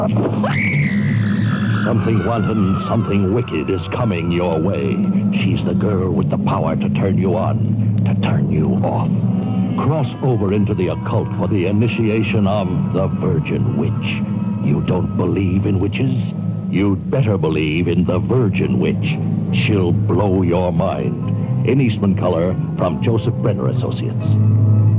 Something wanton, something wicked is coming your way. She's the girl with the power to turn you on, to turn you off. Cross over into the occult for the initiation of the Virgin Witch. You don't believe in witches? You'd better believe in the Virgin Witch. She'll blow your mind. In Eastman Color from Joseph Brenner Associates.